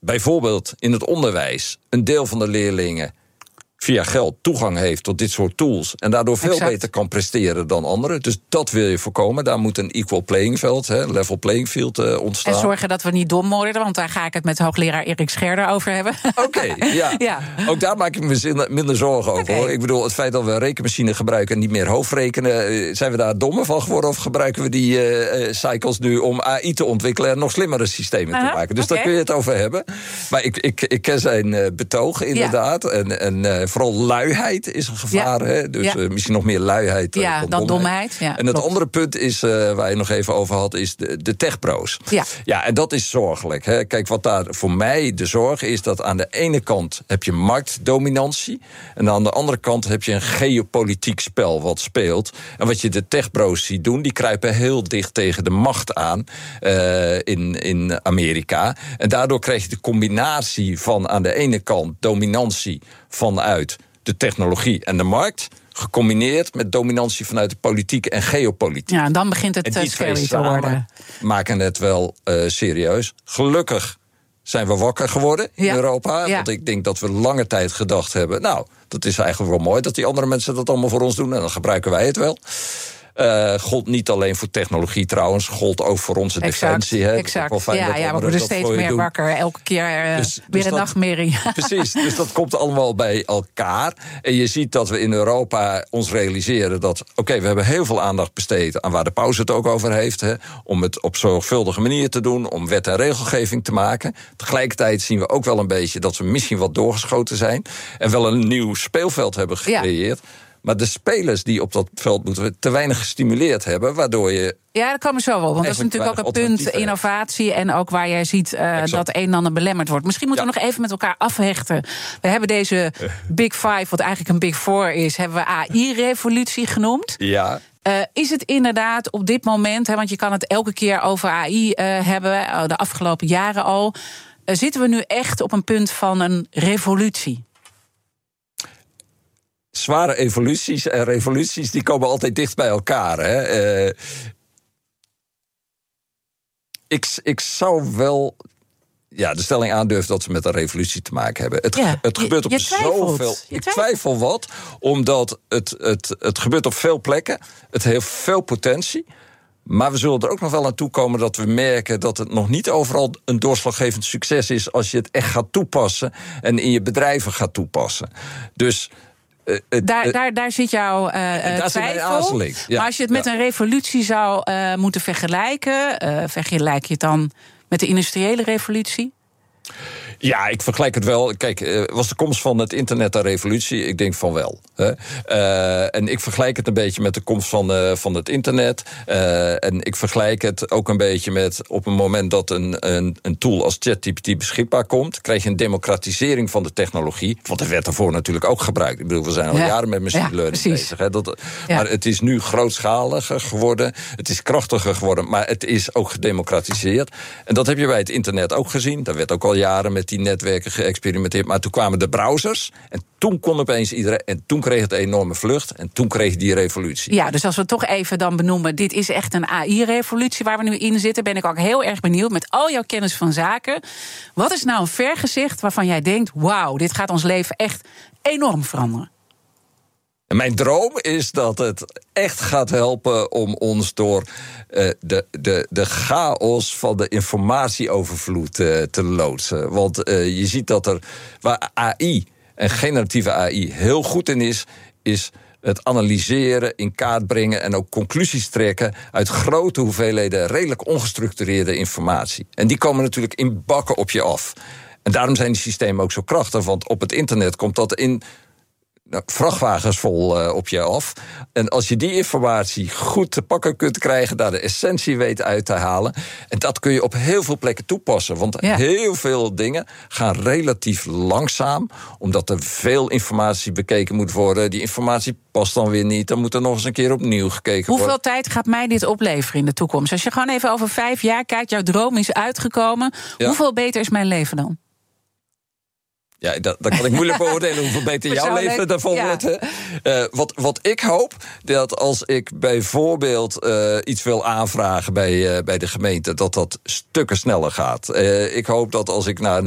bijvoorbeeld in het onderwijs een deel van de leerlingen via geld toegang heeft tot dit soort tools en daardoor veel beter kan presteren dan anderen. Dus dat wil je voorkomen. Daar moet een equal playing field, level playing field ontstaan. En zorgen dat we niet dom worden, want daar ga ik het met hoogleraar Erik Scherder over hebben. Oké, ja. Ook daar maak ik me minder zorgen over. Hoor. Ik bedoel, het feit dat we een rekenmachine gebruiken en niet meer hoofdrekenen, zijn we daar dommer van geworden of gebruiken we die cycles nu om AI te ontwikkelen en nog slimmere systemen te maken? Dus daar kun je het over hebben. Maar ik ken zijn betoog inderdaad. En vooral luiheid is een gevaar. Hè? Dus misschien nog meer luiheid dan domheid. Ja, en het andere punt is, waar je nog even over had, is de techpro's. Ja, en dat is zorgelijk. Hè? Kijk, wat daar voor mij de zorg is, dat aan de ene kant heb je marktdominantie en aan de andere kant heb je een geopolitiek spel wat speelt. En wat je de techpro's ziet doen, die kruipen heel dicht tegen de macht aan in Amerika. En daardoor krijg je de combinatie van aan de ene kant dominantie vanuit de technologie en de markt, gecombineerd met dominantie vanuit de politiek en geopolitiek. Ja, en dan begint het scary te worden. Maken het wel serieus. Gelukkig zijn we wakker geworden in Europa. Ja. Want ik denk dat we lange tijd gedacht hebben, nou, dat is eigenlijk wel mooi dat die andere mensen dat allemaal voor ons doen en dan gebruiken wij het wel. Gold niet alleen voor technologie trouwens, gold ook voor onze defensie. Hè. Exact. We worden steeds meer wakker. Elke keer weer een nachtmerrie. Precies, dus dat komt allemaal bij elkaar. En je ziet dat we in Europa ons realiseren dat, we hebben heel veel aandacht besteed aan waar de paus het ook over heeft. Hè, om het op zorgvuldige manier te doen, om wet en regelgeving te maken. Tegelijkertijd zien we ook wel een beetje dat we misschien wat doorgeschoten zijn. En wel een nieuw speelveld hebben gecreëerd. Ja. Maar de spelers die op dat veld moeten we te weinig gestimuleerd hebben, waardoor je... Ja, dat komen we zo wel. Want dat is natuurlijk ook een punt, innovatie en ook waar jij ziet dat een en ander belemmerd wordt. Misschien moeten we nog even met elkaar afhechten. We hebben deze Big Five, wat eigenlijk een Big Four is, hebben we AI-revolutie genoemd. Ja. Is het inderdaad op dit moment, want je kan het elke keer over AI hebben, de afgelopen jaren al, zitten we nu echt op een punt van een revolutie? Zware evoluties en revoluties, die komen altijd dicht bij elkaar. Hè. Ik zou wel de stelling aandurven dat ze met een revolutie te maken hebben. Het gebeurt op zoveel... Ik twijfel wat, omdat het gebeurt op veel plekken. Het heeft veel potentie. Maar we zullen er ook nog wel aan toe komen dat we merken dat het nog niet overal een doorslaggevend succes is als je het echt gaat toepassen en in je bedrijven gaat toepassen. Dus... Daar zit jouw twijfel. Maar als je het met een revolutie zou moeten vergelijken, vergelijk je het dan met de industriële revolutie? Ja, ik vergelijk het wel. Kijk, was de komst van het internet een revolutie? Ik denk van wel. Hè? En ik vergelijk het een beetje met de komst van het internet. En ik vergelijk het ook een beetje met op een moment dat een tool als ChatGPT beschikbaar komt, krijg je een democratisering van de technologie. Want er werd daarvoor natuurlijk ook gebruikt. Ik bedoel, we zijn al jaren met machine learning bezig. Hè? Maar het is nu grootschaliger geworden. Het is krachtiger geworden, maar het is ook gedemocratiseerd. En dat heb je bij het internet ook gezien. Daar werd ook al jaren met die netwerken geëxperimenteerd. Maar toen kwamen de browsers en toen kon opeens iedereen, en toen kreeg het een enorme vlucht en toen kreeg die revolutie. Ja, dus als we toch even dan benoemen, dit is echt een AI-revolutie waar we nu in zitten, ben ik ook heel erg benieuwd met al jouw kennis van zaken. Wat is nou een vergezicht waarvan jij denkt, wauw, dit gaat ons leven echt enorm veranderen? En mijn droom is dat het echt gaat helpen om ons door de chaos van de informatieovervloed te loodsen. Want je ziet dat waar AI en generatieve AI heel goed in is het analyseren, in kaart brengen en ook conclusies trekken uit grote hoeveelheden redelijk ongestructureerde informatie. En die komen natuurlijk in bakken op je af. En daarom zijn die systemen ook zo krachtig, want op het internet komt dat in vrachtwagens vol op je af. En als je die informatie goed te pakken kunt krijgen, daar de essentie weet uit te halen, en dat kun je op heel veel plekken toepassen. Want heel veel dingen gaan relatief langzaam, omdat er veel informatie bekeken moet worden. Die informatie past dan weer niet. Dan moet er nog eens een keer opnieuw gekeken worden. Hoeveel tijd gaat mij dit opleveren in de toekomst? Als je gewoon even over 5 jaar kijkt, jouw droom is uitgekomen. Hoeveel beter is mijn leven dan? Ja, dat kan ik moeilijk beoordelen hoeveel beter jouw leven daarvan wordt. Wat ik hoop, dat als ik bijvoorbeeld iets wil aanvragen bij de gemeente, dat stukken sneller gaat. Ik hoop dat als ik naar